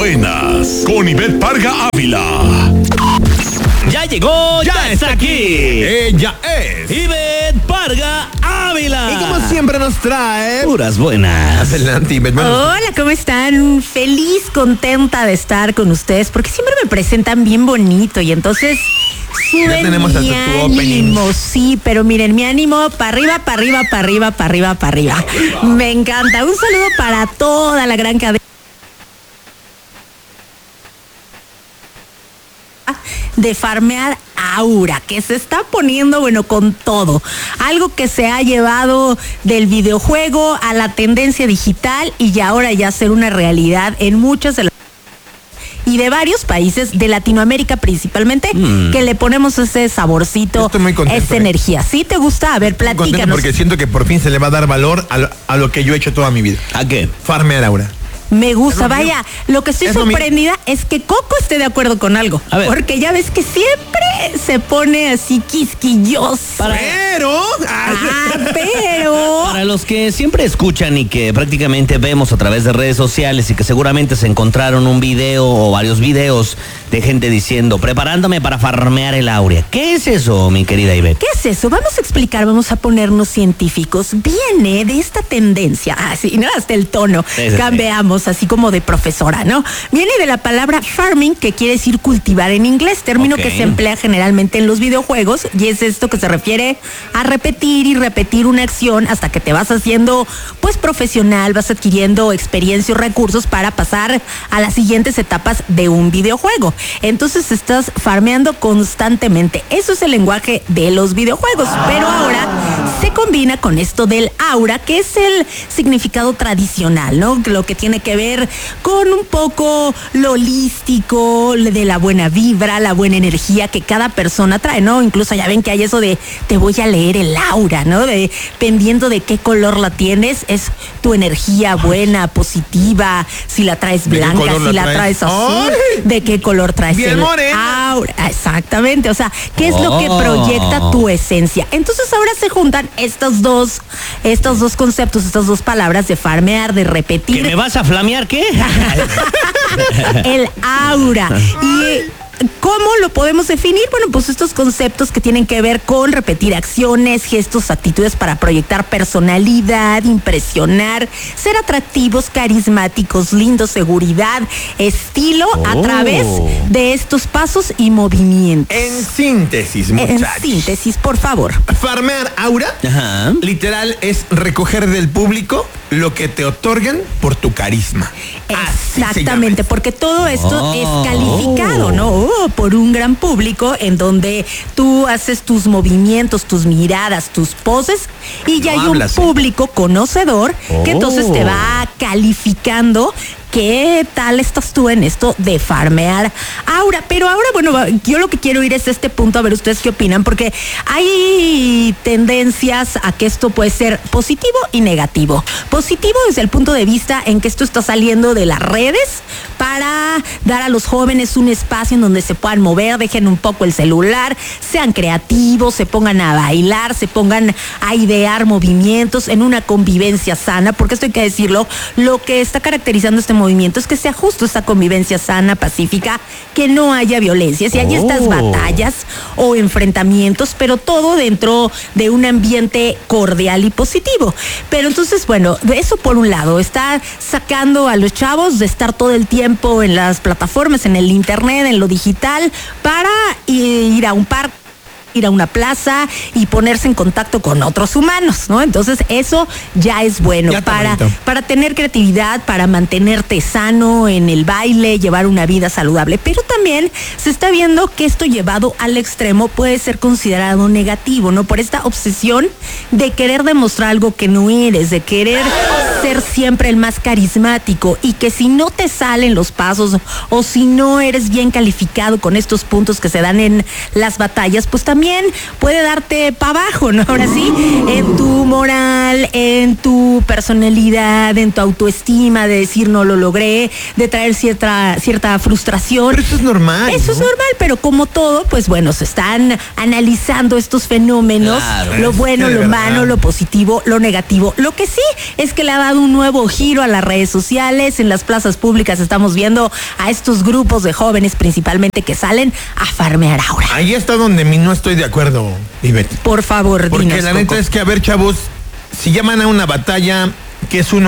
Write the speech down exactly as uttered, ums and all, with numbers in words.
buenas con Ivette Parga Ávila. Ya llegó, ya, ya está aquí. Ella es Ivette Parga Ávila. Y como siempre nos trae puras buenas. Adelante, Ivette. Hola, ¿cómo están? Feliz, contenta de estar con ustedes porque siempre me presentan bien bonito y entonces suben ya tenemos mi hasta tu ánimo, sí, pero miren, mi ánimo para arriba, para arriba, para arriba, para arriba, para arriba. Me encanta. Un saludo para toda la gran cadena de Farmear Aura, que se está poniendo, bueno, con todo. Algo que se ha llevado del videojuego a la tendencia digital y ya ahora ya ser una realidad en muchas de las y de varios países de Latinoamérica principalmente, mm. que le ponemos ese saborcito, contento, esa eh. energía. ¿Sí te gusta? A ver, platícanos. Porque siento que por fin se le va a dar valor a lo, a lo que yo he hecho toda mi vida. ¿A qué? Farmear Aura. Me gusta, vaya, lo que estoy es sorprendida es que Coco esté de acuerdo con algo. A ver. Porque ya ves que siempre se pone así quisquilloso. Para... Pero... Ah, pero... Para los que siempre escuchan y que prácticamente vemos a través de redes sociales y que seguramente se encontraron un video o varios videos de gente diciendo, preparándome para farmear el Aura. ¿Qué es eso, mi querida Ivette? ¿Qué es eso? Vamos a explicar, vamos a ponernos científicos. Viene de esta tendencia, así, ¿no? Hasta el tono. Sí, sí, Cambiamos. Sí. Así como de profesora, ¿no? Viene de la palabra farming, que quiere decir cultivar en inglés, término okay. que se emplea generalmente en los videojuegos, y es esto que se refiere a repetir y repetir una acción hasta que te vas haciendo, pues, profesional, vas adquiriendo experiencia o recursos para pasar a las siguientes etapas de un videojuego. Entonces estás farmeando constantemente. Eso es el lenguaje de los videojuegos, pero ahora se combina con esto del aura, que es el significado tradicional, ¿no? Lo que tiene que ver con un poco lo holístico, de la buena vibra, la buena energía que cada persona trae, ¿no? Incluso ya ven que hay eso de te voy a leer el aura, ¿no? De, dependiendo de qué color la tienes, es tu energía buena, positiva, si la traes blanca, si la traes, traes azul, ¡ay! ¿De qué color traes bien el morena. Aura? Exactamente, o sea, ¿qué es oh. lo que proyecta tu esencia? Entonces ahora se juntan estos dos, estos dos conceptos, estas dos palabras de farmear, de repetir. ¿Que me vas a flamear qué? El aura. Y ¿cómo lo podemos definir? Bueno, pues estos conceptos que tienen que ver con repetir acciones, gestos, actitudes para proyectar personalidad, impresionar, ser atractivos, carismáticos, lindos, seguridad, estilo, oh. a través de estos pasos y movimientos. En síntesis, muchachos. En síntesis, por favor. Farmear aura, Ajá. literal, es recoger del público lo que te otorgan por tu carisma. Exactamente, porque todo esto oh. es calificado, ¿no? Oh, por un gran público en donde tú haces tus movimientos, tus miradas, tus poses y ya no hay hablas, un público ¿eh? conocedor oh. que entonces te va calificando. ¿Qué tal estás tú en esto de farmear aura? Pero ahora, bueno, yo lo que quiero ir es este punto, a ver ustedes qué opinan, porque hay tendencias a que esto puede ser positivo y negativo. Positivo desde el punto de vista en que esto está saliendo de las redes para dar a los jóvenes un espacio en donde se puedan mover, dejen un poco el celular, sean creativos, se pongan a bailar, se pongan a idear movimientos en una convivencia sana, porque esto hay que decirlo, lo que está caracterizando este movimiento es que sea justo esta convivencia sana, pacífica, que no haya violencia. Si hay oh. estas batallas o enfrentamientos, pero todo dentro de un ambiente cordial y positivo. Pero entonces, bueno, eso por un lado, está sacando a los chavos de estar todo el tiempo en las plataformas, en el internet, en lo digital, para ir a un parque, ir a una plaza y ponerse en contacto con otros humanos, ¿no? Entonces eso ya es bueno ya para, para tener creatividad, para mantenerte sano en el baile, llevar una vida saludable. Pero también se está viendo que esto llevado al extremo puede ser considerado negativo, ¿no? Por esta obsesión de querer demostrar algo que no eres, de querer ser siempre el más carismático y que si no te salen los pasos o si no eres bien calificado con estos puntos que se dan en las batallas, pues también también puede darte para abajo, ¿no? Ahora sí, en tu moral, en tu personalidad, en tu autoestima, de decir no lo logré, de traer cierta, cierta frustración. Pero eso es normal. Eso, ¿no?, es normal, pero como todo, pues bueno, se están analizando estos fenómenos, claro, lo bueno, lo malo, lo positivo, lo negativo. Lo que sí es que le ha dado un nuevo giro a las redes sociales. En las plazas públicas estamos viendo a estos grupos de jóvenes principalmente que salen a farmear aura. Ahí está donde mi no estoy de acuerdo, Ivette. Por favor, Porque dinos, la neta Coco. es que, a ver, chavos, si llaman a una batalla que es uno